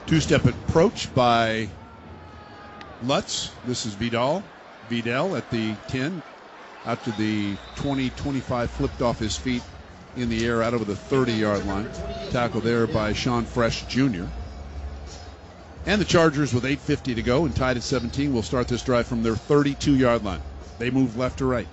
Two-step approach by Lutz. This is Vidal. Vidal at the 10. Out to the 20, 25, flipped off his feet in the air out over the 30-yard line. Tackle there by Sean Fresh Jr. And the Chargers with 8:50 to go and tied at 17 will start this drive from their 32-yard line. They move left to right.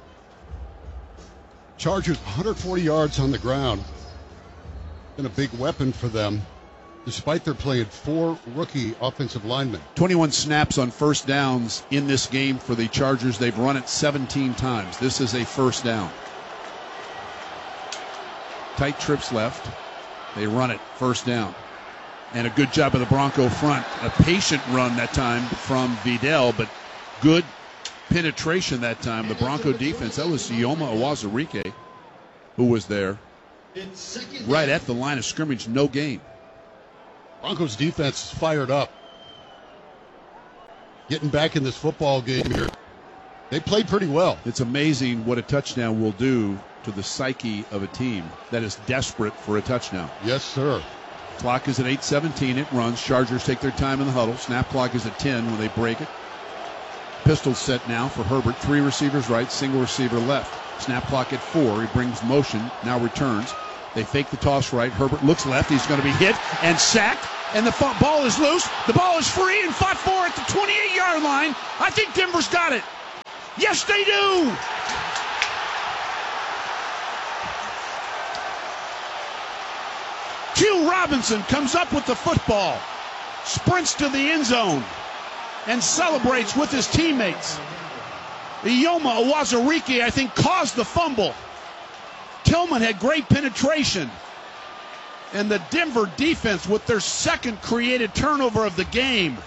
Chargers 140 yards on the ground. Been a big weapon for them, despite their playing 4 rookie offensive linemen. 21 snaps on first downs in this game for the Chargers. They've run it 17 times. This is a first down. Tight trips left. They run it first down. And a good job of the Bronco front. A patient run that time from Vidal, but good penetration that time. The Bronco defense, that was Ioma Awazarike who was there. Right at the line of scrimmage, no gain. Broncos defense is fired up. Getting back in this football game here. They played pretty well. It's amazing what a touchdown will do to the psyche of a team that is desperate for a touchdown. Yes, sir. Clock is at 8:17. It runs. Chargers take their time in the huddle. Snap clock is at 10 when they break it. Pistol set now for Herbert. 3 receivers right, single receiver left. Snap clock at 4. He brings motion, now returns. They fake the toss right. Herbert looks left. He's going to be hit and sacked. And the ball is loose. The ball is free and fought for at the 28-yard line. I think Denver's got it. Yes, they do. Q Robinson comes up with the football, sprints to the end zone, and celebrates with his teammates. Ioma Awazarike, I think, caused the fumble. Tillman had great penetration. And the Denver defense with their second created turnover of the game.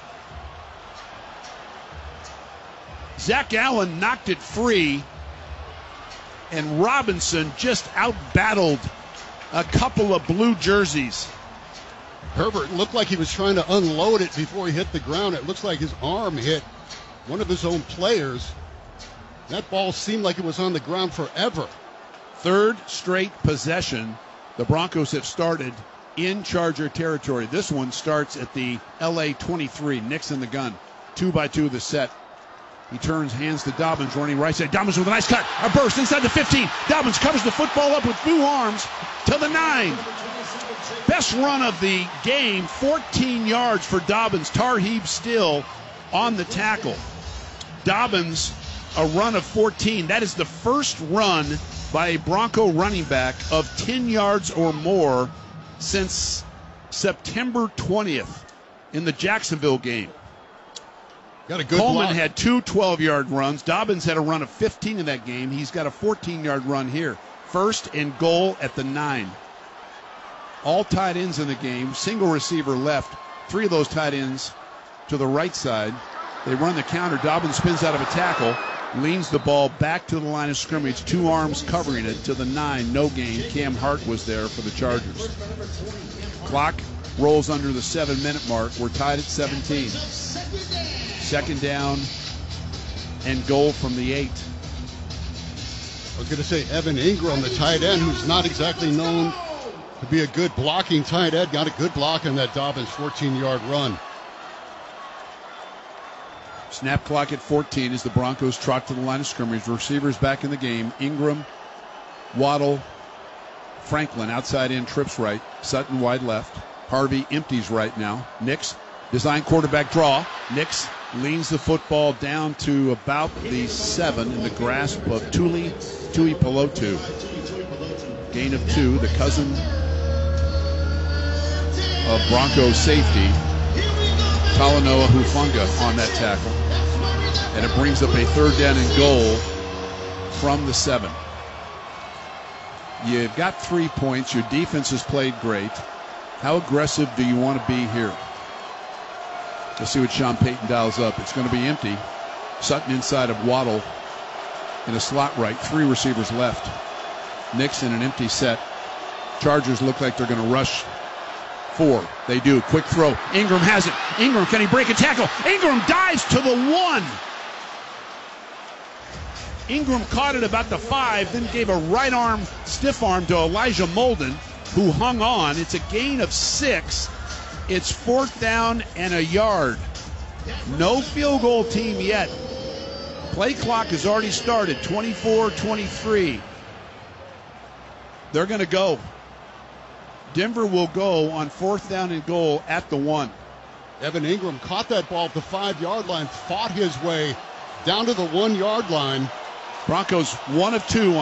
Zach Allen knocked it free. And Robinson just out-battled a couple of blue jerseys. Herbert looked like he was trying to unload it before he hit the ground. It looks like his arm hit one of his own players. That ball seemed like it was on the ground forever. Third straight possession the Broncos have started in Charger territory. This one starts at the LA 23. Nix in the gun. 2-by-2 the set. He turns, hands to Dobbins, running right side. Dobbins with a nice cut. A burst inside the 15. Dobbins covers the football up with 2 arms to the 9. Best run of the game, 14 yards for Dobbins. Tarheeb still on the tackle. Dobbins, a run of 14. That is the first run by a Bronco running back of 10 yards or more since September 20th in the Jacksonville game. Got a good Coleman block. had 2 12-yard runs. Dobbins had a run of 15 in that game. He's got a 14-yard run here. First and goal at the 9. All tight ends in the game. Single receiver left. 3 of those tight ends to the right side. They run the counter. Dobbins spins out of a tackle. Leans the ball back to the line of scrimmage. 2 arms covering it to the 9. No gain. Cam Hart was there for the Chargers. Clock rolls under the 7-minute mark. We're tied at 17. Second down and goal from the 8. I was going to say Evan Ingram, the tight end, who's not exactly known to be a good blocking tight end, got a good block on that Dobbins 14-yard run. Snap clock at 14 as the Broncos trot to the line of scrimmage. Receivers back in the game. Ingram, Waddle, Franklin outside in, trips right. Sutton wide left. Harvey empties right now. Nix, design quarterback draw. Nix leans the football down to about the 7 in the grasp of Tui Pelotu. Gain of 2, the cousin of Broncos safety, Talanoa Hufanga on that tackle. And it brings up a 3rd down and goal from the 7. You've got 3 points. Your defense has played great. How aggressive do you want to be here? Let's see what Sean Payton dials up. It's going to be empty. Sutton inside of Waddle in a slot right. 3 receivers left. Nix in an empty set. Chargers look like they're going to rush 4. They do. Quick throw. Ingram has it. Ingram, can he break a tackle? Ingram dives to the 1. Ingram caught it about the 5, then gave a right arm, stiff arm to Elijah Molden, who hung on. It's a gain of 6. It's 4th down and a yard. No field goal team yet. Play clock has already started, 24-23. They're going to go. Denver will go on 4th down and goal at the 1. Evan Ingram caught that ball at the 5-yard line, fought his way down to the 1-yard line. Broncos 2 of 3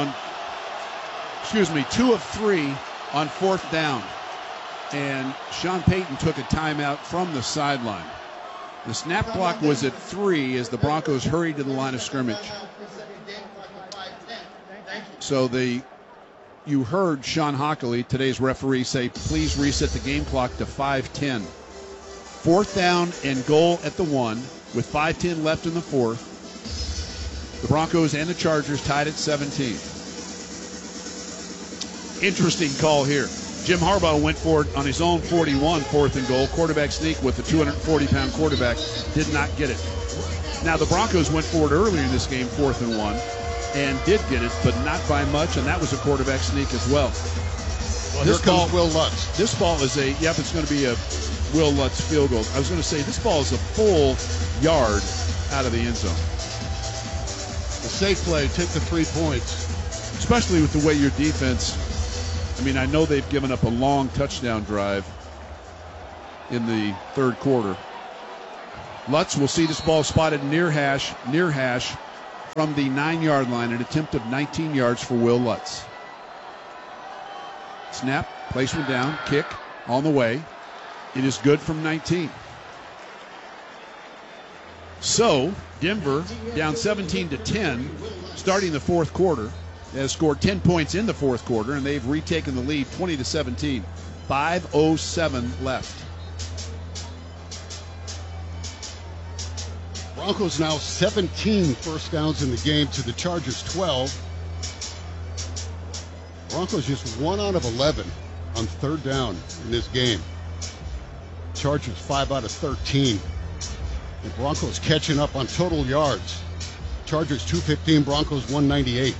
on 4th down. And Sean Payton took a timeout from the sideline. The snap clock was at 3 as the Broncos hurried to the line of scrimmage. So you heard Sean Hockley, today's referee, say, please reset the game clock to 5:10. 4th down and goal at the 1 with 5:10 left in the 4th. The Broncos and the Chargers tied at 17. Interesting call here. Jim Harbaugh went for it on his own 41, 4th and goal. Quarterback sneak with the 240-pound quarterback. Did not get it. Now, the Broncos went for it earlier in this game, 4th and 1, and did get it, but not by much, and that was a quarterback sneak as well. Well, here comes Will Lutz. This ball is it's going to be a Will Lutz field goal. I was going to say, this ball is a full yard out of the end zone. The safe play, take the 3 points. Especially with the way your defense, I know they've given up a long touchdown drive in the 3rd quarter. Lutz will see this ball spotted near hash from the 9-yard line, an attempt of 19 yards for Will Lutz. Snap, placement down, kick on the way. It is good from 19. So, Denver down 17-10, starting the 4th quarter, has scored 10 points in the 4th quarter, and they've retaken the lead 20-17. 5:07 left. Broncos now 17 first downs in the game to the Chargers 12. Broncos just 1 out of 11 on 3rd down in this game. Chargers 5 out of 13. The Broncos catching up on total yards. Chargers 215, Broncos 198.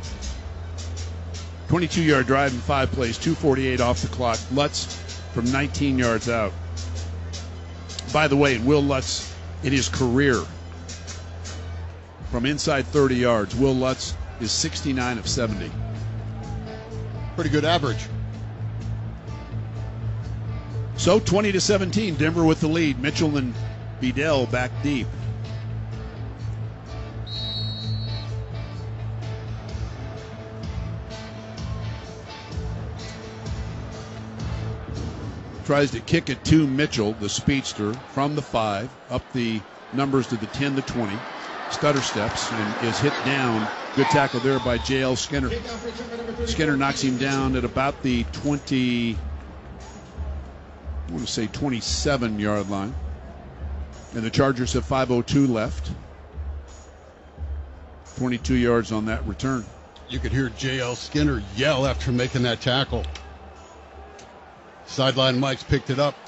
22-yard drive in 5 plays, 2:48 off the clock. Lutz from 19 yards out. By the way, Will Lutz, in his career, from inside 30 yards, Will Lutz is 69 of 70. Pretty good average. So 20-17, Denver with the lead. Mitchell and Bedell back deep. Tries to kick it to Mitchell, the speedster, from the 5, up the numbers to the 10, the 20. Stutter steps and is hit down. Good tackle there by J.L. Skinner. Skinner knocks him down at about the 27-yard line. And the Chargers have 5:02 left. 22 yards on that return. You could hear J.L. Skinner yell after making that tackle. Sideline Mike's picked it up.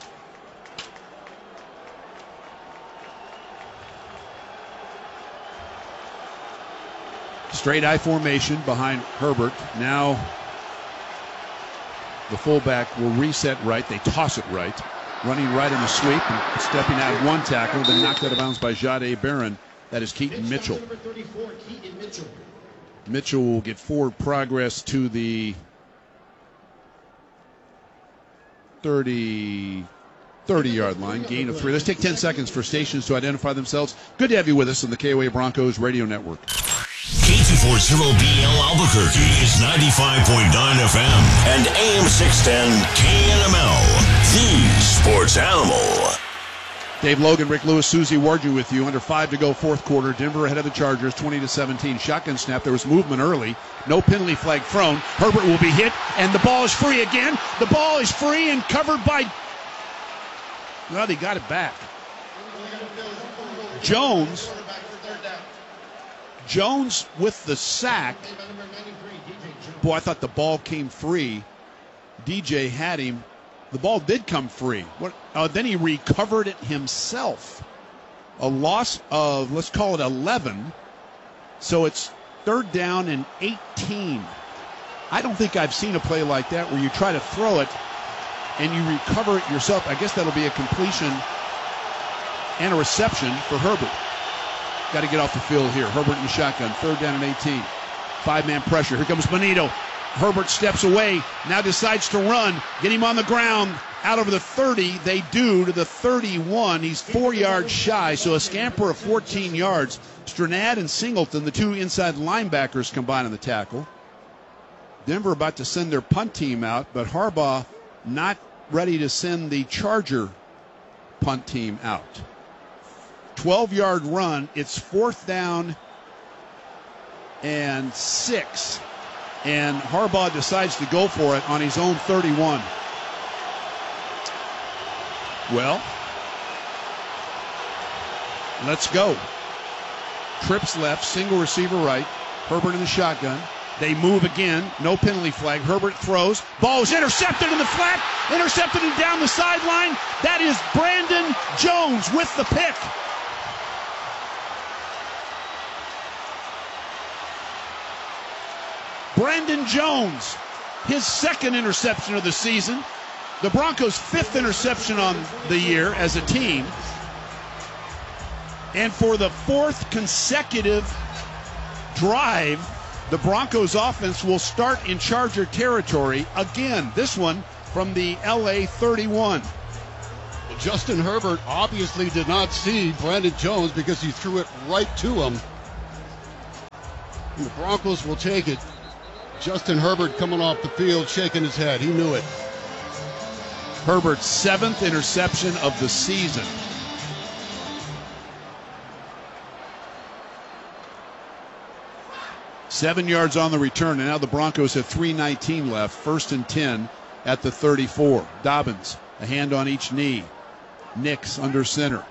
Straight I formation behind Herbert. Now the fullback will reset right. They toss it right. Running right in the sweep and stepping out of one tackle, then knocked out of bounds by Jahdae Barron. That is Keaton Mitchell. Mitchell will get forward progress to the 30-yard line, gain of 3. Let's take 10 seconds for stations to identify themselves. Good to have you with us on the KOA Broncos Radio Network. K240BL Albuquerque is 95.9 FM and AM 610 KNML, the sports animal. Dave Logan, Rick Lewis, Susie Warju with you. Under 5 to go, 4th quarter. Denver ahead of the Chargers, 20-17. Shotgun snap. There was movement early. No penalty flag thrown. Herbert will be hit, and the ball is free again. The ball is free and covered by... Well, they got it back. Jones with the sack. Boy, I thought the ball came free. DJ had him. The ball did come free. Then he recovered it himself. A loss of, let's call it 11. So it's 3rd down and 18. I don't think I've seen a play like that where you try to throw it and you recover it yourself, I guess that'll be a completion and a reception for Herbert. Got to get off the field here. Herbert in the shotgun, 3rd down and 18. 5-man pressure. Here comes Bonito. Herbert steps away, now decides to run. Get him on the ground. Out over the 30, they do to the 31. He's 4 yards shy, so a scamper of 14 yards. Stranad and Singleton, the two inside linebackers, combine on the tackle. Denver about to send their punt team out, but Harbaugh not ready to send the Charger punt team out. 12-yard run. It's 4th down and 6. And Harbaugh decides to go for it on his own 31. Well, let's go. Trips left, single receiver right. Herbert in the shotgun. They move again. No penalty flag. Herbert throws. Ball is intercepted in the flat. Intercepted and down the sideline. That is Brandon Jones with the pick. Brandon Jones, his 2nd interception of the season. The Broncos' 5th interception on the year as a team. And for the 4th consecutive drive, the Broncos offense will start in Charger territory again. This one from the LA 31. Well, Justin Herbert obviously did not see Brandon Jones because he threw it right to him. And the Broncos will take it. Justin Herbert coming off the field, shaking his head. He knew it. Herbert's 7th interception of the season. Seven yards on the return, and now the Broncos have 3:19 left. 1st and 10 at the 34. Dobbins, a hand on each knee. Nix under center.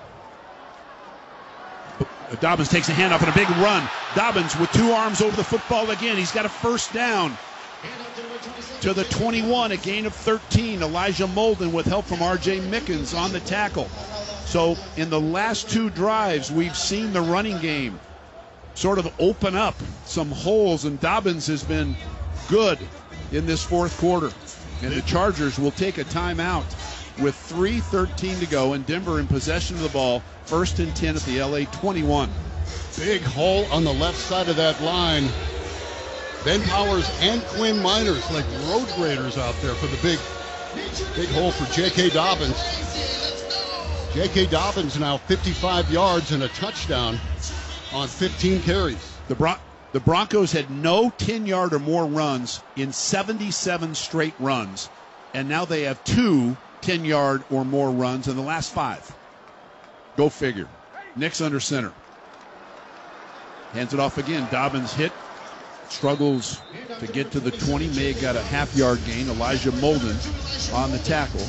Dobbins takes a hand up and a big run. Dobbins with 2 arms over the football again. He's got a 1st down to the 21, a gain of 13. Elijah Molden with help from R.J. Mickens on the tackle. So in the last 2 drives, we've seen the running game sort of open up some holes, and Dobbins has been good in this 4th quarter. And the Chargers will take a timeout with 3:13 to go, and Denver in possession of the ball. 1st and 10 at the LA 21. Big hole on the left side of that line. Ben Powers and Quinn Miners like road graders out there for the big hole for J.K. Dobbins. J.K. Dobbins now 55 yards and a touchdown on 15 carries. The Broncos had no 10-yard or more runs in 77 straight runs, and now they have 2 10-yard or more runs in the last 5. Go figure. Nix under center. Hands it off again. Dobbins hit. Struggles to get to the 20. May have got a half-yard gain. Elijah Molden on the tackle.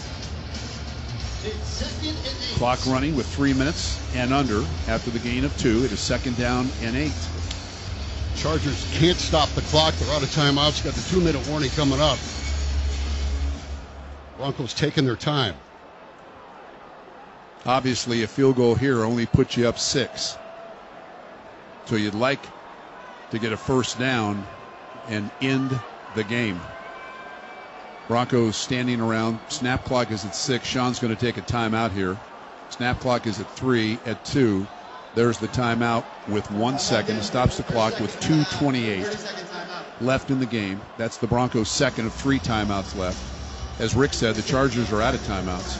Clock running with 3 minutes and under after the gain of 2. It is 2nd down and 8. Chargers can't stop the clock. They're out of timeouts. Got the 2-minute warning coming up. Broncos taking their time. Obviously, a field goal here only puts you up 6. So you'd like to get a 1st down and end the game. Broncos standing around. Snap clock is at 6. Sean's going to take a timeout here. Snap clock is at 3. At 2, there's the timeout with 1 second. It stops the clock with 2:28 left in the game. That's the Broncos' 2nd of 3 timeouts left. As Rick said, the Chargers are out of timeouts.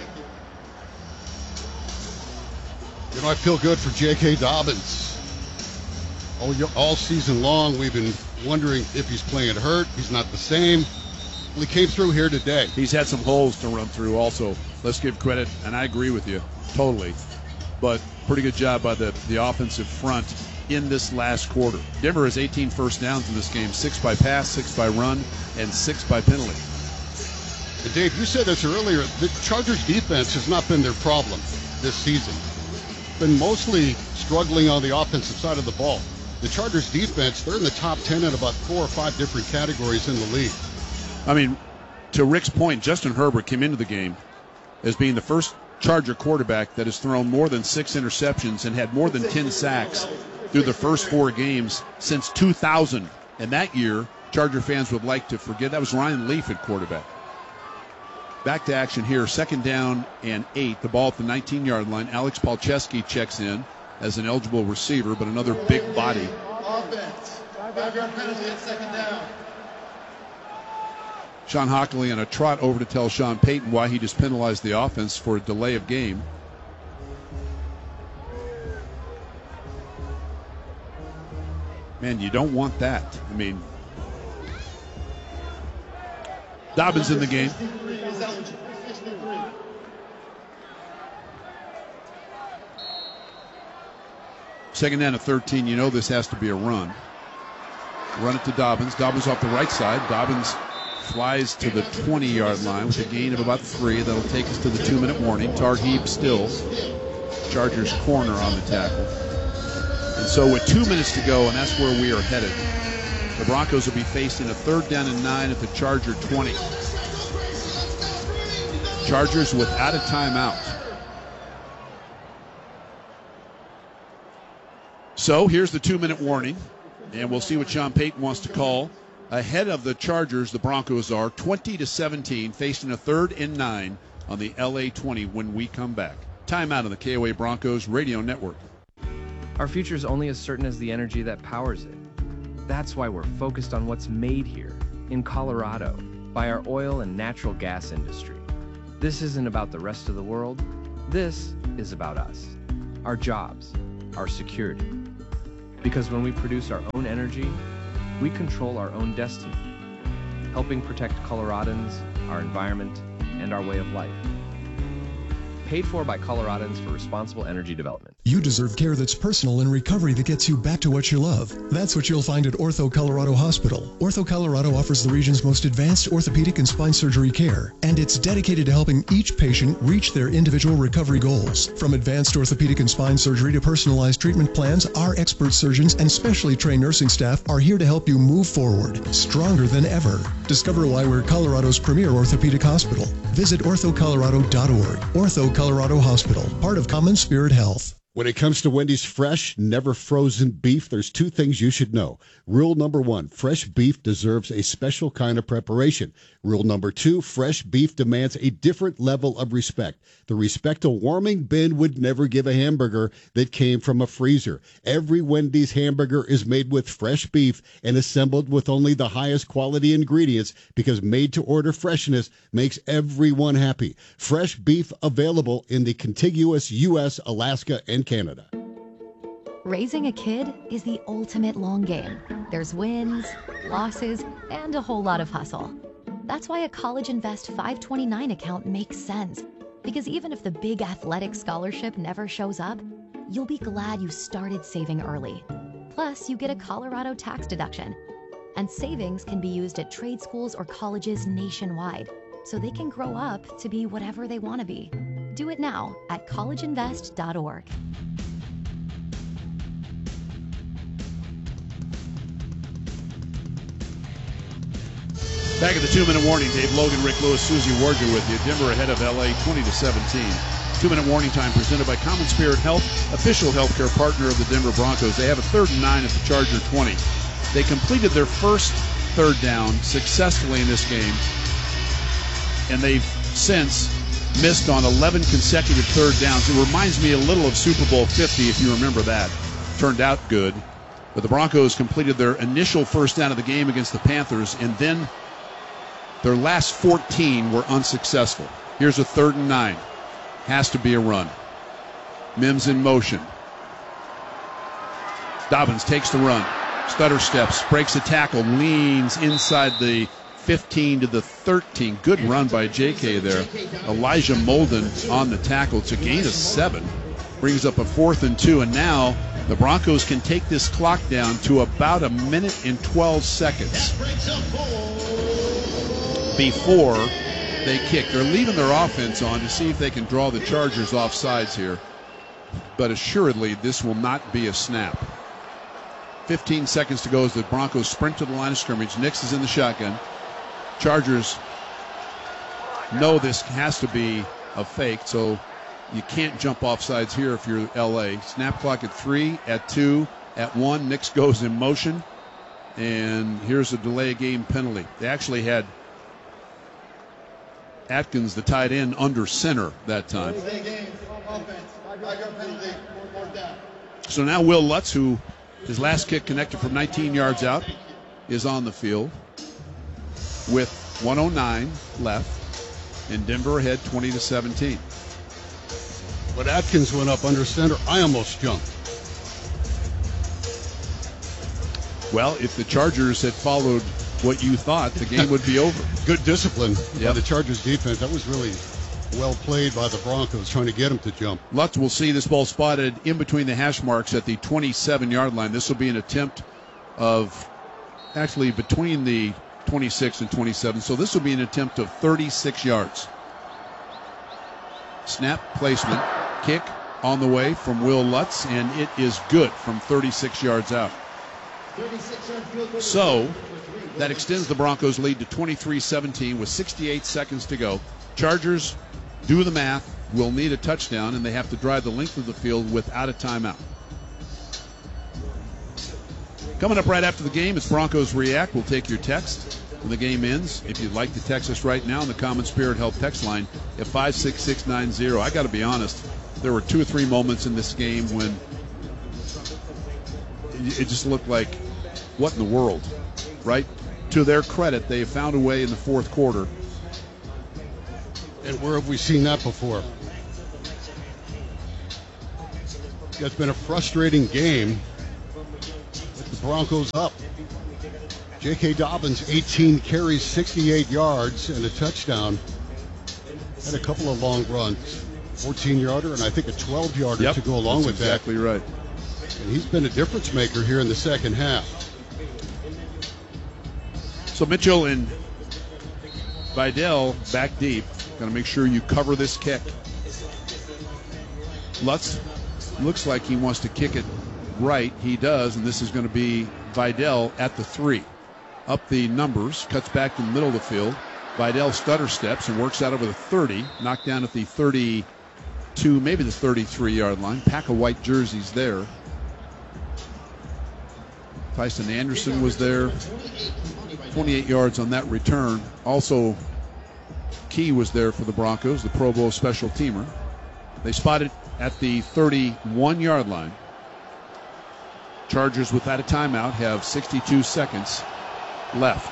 You know, I feel good for J.K. Dobbins. All season long, we've been wondering if he's playing hurt. He's not the same. Well, he came through here today. He's had some holes to run through also. Let's give credit, and I agree with you totally. But pretty good job by the offensive front in this last quarter. Denver has 18 first downs in this game, 6 by pass, 6 by run, and 6 by penalty. And Dave, you said this earlier, the Chargers defense has not been their problem this season. Been mostly struggling on the offensive side of the ball. The Chargers defense, they're in the top 10 in about 4 or 5 different categories in the league. I mean, to Rick's point, Justin Herbert came into the game as being the first Charger quarterback that has thrown more than 6 interceptions and had more than 10 sacks through the first 4 games since 2000. And that year, Charger fans would like to forget, that was Ryan Leaf at quarterback. Back to action here. 2nd down and 8. The ball at the 19-yard line. Alex Palczewski checks in as an eligible receiver, but another big body. Offense. 5-yard penalty at 2nd down. Sean Hockley on a trot over to tell Sean Payton why he just penalized the offense for a delay of game. Man, you don't want that. I mean, Dobbins in the game. Second down and 13. You know this has to be a run. Run it to Dobbins. Dobbins off the right side. Dobbins flies to the 20-yard line with a gain of about 3. That'll take us to the 2-minute warning. Targhib still. Chargers corner on the tackle. And so with 2 minutes to go, and that's where we are headed, the Broncos will be facing a 3rd down and 9 at the Charger 20. Chargers without a timeout. So here's the 2-minute warning, and we'll see what Sean Payton wants to call. Ahead of the Chargers, the Broncos are 20-17, facing a 3rd and 9 on the LA 20 when we come back. Timeout on the KOA Broncos Radio Network. Our future is only as certain as the energy that powers it. That's why we're focused on what's made here, in Colorado, by our oil and natural gas industry. This isn't about the rest of the world. This is about us, our jobs, our security. Because when we produce our own energy, we control our own destiny, helping protect Coloradans, our environment, and our way of life. Paid for by Coloradans for Responsible Energy Development. You deserve care that's personal and recovery that gets you back to what you love. That's what you'll find at Ortho Colorado Hospital. Ortho Colorado offers the region's most advanced orthopedic and spine surgery care, and it's dedicated to helping each patient reach their individual recovery goals. From advanced orthopedic and spine surgery to personalized treatment plans, our expert surgeons and specially trained nursing staff are here to help you move forward, stronger than ever. Discover why we're Colorado's premier orthopedic hospital. Visit orthocolorado.org. Ortho Colorado Hospital, part of Common Spirit Health. When it comes to Wendy's fresh, never frozen beef, there's 2 things you should know. Rule number 1, fresh beef deserves a special kind of preparation. Rule number 2, fresh beef demands a different level of respect. The respect a warming bin would never give a hamburger that came from a freezer. Every Wendy's hamburger is made with fresh beef and assembled with only the highest quality ingredients because made-to-order freshness makes everyone happy. Fresh beef available in the contiguous U.S., Alaska, and Canada. Raising a kid is the ultimate long game. There's wins, losses, and a whole lot of hustle. That's why a College Invest 529 account makes sense. Because even if the big athletic scholarship never shows up, you'll be glad you started saving early. Plus, you get a Colorado tax deduction. And savings can be used at trade schools or colleges nationwide, so they can grow up to be whatever they want to be. Do it now at collegeinvest.org. Back at the 2-minute warning, Dave Logan, Rick Lewis, Susie Warger with you. Denver ahead of LA 20-17. 2-minute warning time presented by Common Spirit Health, official healthcare partner of the Denver Broncos. They have a 3rd and 9 at the Charger 20. They completed their first 3rd down successfully in this game, and they've since missed on 11 consecutive 3rd downs. It reminds me a little of Super Bowl 50, if you remember that. Turned out good. But the Broncos completed their initial first down of the game against the Panthers, and then their last 14 were unsuccessful. Here's a 3rd and 9. Has to be a run. Mims in motion. Dobbins takes the run. Stutter steps, breaks a tackle, leans inside the 15 to the 13. Good run by JK there. Elijah Molden on the tackle. It's a gain of 7. Brings up a 4th and 2, and now the Broncos can take this clock down to about 1 minute and 12 seconds before they kick. They're leaving their offense on to see if they can draw the Chargers off sides here, but assuredly this will not be a snap. 15 seconds to go as the Broncos sprint to the line of scrimmage. Nix is in the shotgun. Chargers know this has to be a fake, so you can't jump off sides here if you're LA. Snap clock at 3, at 2, at 1. Nix goes in motion, and here's a delay of game penalty. They actually had Atkins, the tight end, under center that time. So now Will Lutz, who his last kick connected from 19 yards out, is on the field with 1:09 left, and Denver ahead 20-17. When Atkins went up under center, I almost jumped. Well, if the Chargers had followed what you thought, the game would be over. Good discipline by Yep. the Chargers defense. That was really well played by the Broncos, trying to get him to jump. Lutz will see this ball spotted in between the hash marks at the 27-yard line. This will be an attempt of actually between the 26 and 27. So this will be an attempt of 36 yards. Snap placement, kick on the way from Will Lutz, and it is good from 36 yards out. So that extends the Broncos' lead to 23-17 with 68 seconds to go. Chargers, do the math, will need a touchdown, and they have to drive the length of the field without a timeout. Coming up right after the game, it's Broncos React. We'll take your text when the game ends. If you'd like to text us right now on the Common Spirit Health text line at 56690. I got to be honest, there were 2 or 3 moments in this game when it just looked like, what in the world, right? To their credit, they found a way in the fourth quarter. And where have we seen that before? It's been a frustrating game with the Broncos up. J.K. Dobbins, 18 carries, 68 yards, and a touchdown. Had a couple of long runs, 14-yarder, and I think a 12-yarder to go along with that. Exactly right. And he's been a difference maker here in the second half. So Mitchell and Vidal back deep. Got to make sure you cover this kick. Lutz looks like he wants to kick it right. He does, and this is going to be Vidal at the 3. Up the numbers, cuts back in the middle of the field. Vidal stutter steps and works out over the 30. Knocked down at the 32, maybe the 33-yard line. Pack of white jerseys there. Tyson Anderson was there. 28 yards on that return. Also, Key was there for the Broncos, the Pro Bowl special teamer. They spotted at the 31-yard line. Chargers, without a timeout, have 62 seconds left.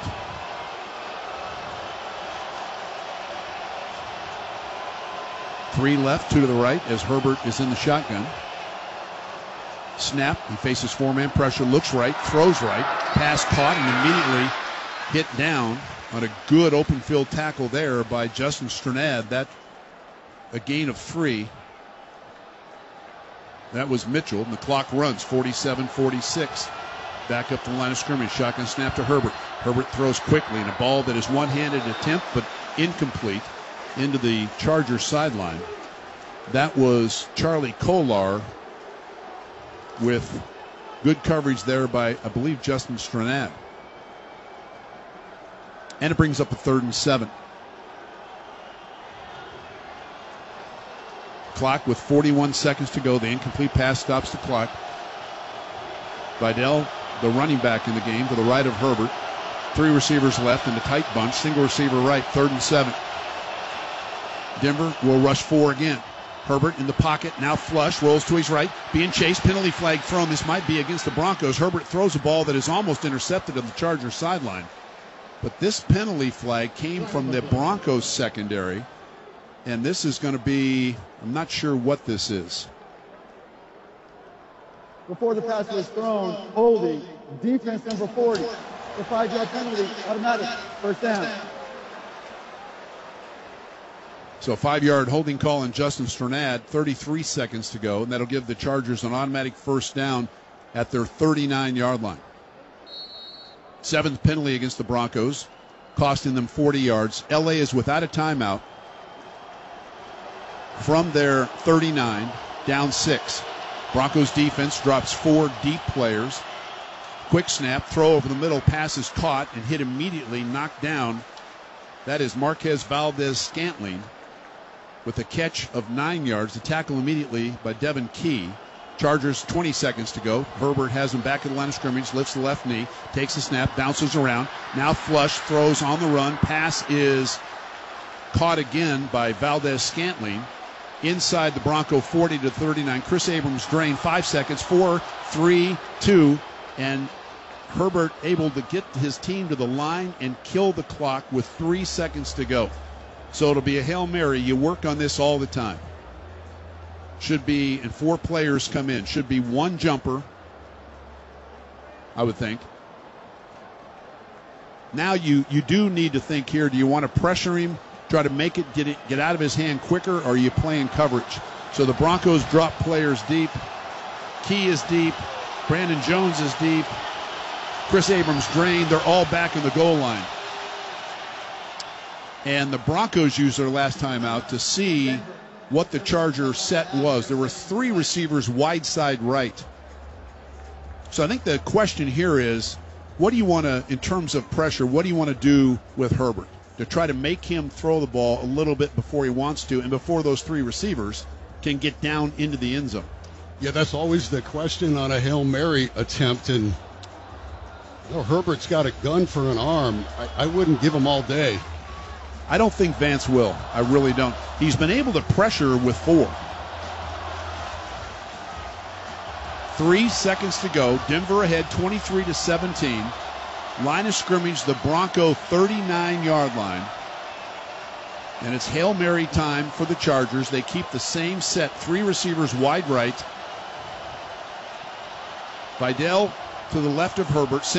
Three left, 2 to the right as Herbert is in the shotgun. Snap, he faces 4-man pressure, looks right, throws right, pass caught and immediately hit down on a good open field tackle there by Justin Strnad. That a gain of 3. That was Mitchell, and the clock runs 47-46. Back up to the line of scrimmage, shotgun snap to Herbert. Herbert throws quickly, and a ball that is one-handed attempt but incomplete into the Chargers sideline. That was Charlie Kolar with good coverage there by, I believe, Justin Strnad. And it brings up a 3rd and 7. Clock with 41 seconds to go. The incomplete pass stops the clock. Vidal, the running back in the game, to the right of Herbert. 3 receivers left in the tight bunch. Single receiver right, 3rd and 7. Denver will rush 4 again. Herbert in the pocket, now flush, rolls to his right, being chased, penalty flag thrown. This might be against the Broncos. Herbert throws a ball that is almost intercepted on the Chargers sideline. But this penalty flag came from the Broncos secondary, and this is going to be, I'm not sure what this is. Before the pass was thrown, holding, defense number 40. The 5-yard penalty, automatic, 1st down. So a 5-yard holding call on Justin Strnad, 33 seconds to go, and that'll give the Chargers an automatic 1st down at their 39-yard line. 7th penalty against the Broncos, costing them 40 yards. LA is without a timeout from their 39, down 6. Broncos defense drops 4 deep players. Quick snap, throw over the middle, pass is caught and hit immediately, knocked down. That is Marquez Valdez-Scantling with a catch of 9 yards. The tackle immediately by Devin Key. Chargers 20 seconds to go. Herbert has him back at the line of scrimmage, lifts the left knee, takes the snap, bounces around. Now flush, throws on the run. Pass is caught again by Valdez-Scantling. Inside the Bronco 40 to 39. Chris Abrams drained 5 seconds. 4, 3, 2. And Herbert able to get his team to the line and kill the clock with 3 seconds to go. So it'll be a Hail Mary. You work on this all the time. Should be, and 4 players come in. Should be 1 jumper, I would think. Now you do need to think here. Do you want to pressure him, try to make it get out of his hand quicker, or are you playing coverage? So the Broncos drop players deep. Key is deep. Brandon Jones is deep. Chris Abrams drained. They're all back in the goal line. And the Broncos used their last time out to see what the Charger set was. There were 3 receivers wide side right. So I think the question here is, what do you want to, in terms of pressure, what do you want to do with Herbert? To try to make him throw the ball a little bit before he wants to and before those 3 receivers can get down into the end zone. Yeah, that's always the question on a Hail Mary attempt. And Herbert's got a gun for an arm. I wouldn't give him all day. I don't think Vance will. I really don't. He's been able to pressure with 4. 3 seconds to go. Denver ahead 23 to 17. Line of scrimmage, the Bronco 39-yard line. And it's Hail Mary time for the Chargers. They keep the same set. 3 receivers wide right. Vidal to the left of Herbert.